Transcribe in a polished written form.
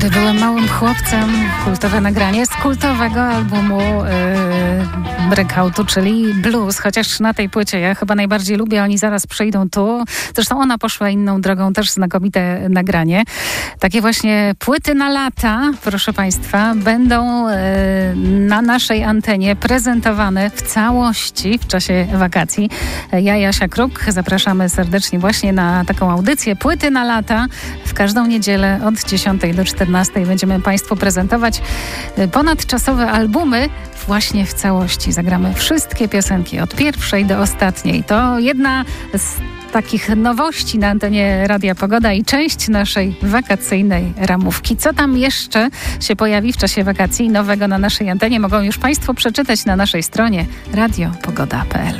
Byłem małym chłopcem, kultowe nagranie z kultowego albumu Breakoutu, czyli Blues, chociaż na tej płycie ja chyba najbardziej lubię, oni zaraz przyjdą tu. Zresztą ona poszła inną drogą, też znakomite nagranie. Takie właśnie płyty na lata, proszę Państwa, będą na naszej antenie prezentowane w całości w czasie wakacji. Ja, Jasia Kruk, zapraszamy serdecznie właśnie na taką audycję Płyty na lata. W każdą niedzielę od 10 do 14 będziemy Państwu prezentować ponadczasowe albumy właśnie w całości. Zagramy wszystkie piosenki od pierwszej do ostatniej. To jedna z takich nowości na antenie Radia Pogoda i część naszej wakacyjnej ramówki. Co tam jeszcze się pojawi w czasie wakacji nowego na naszej antenie, mogą już Państwo przeczytać na naszej stronie radiopogoda.pl.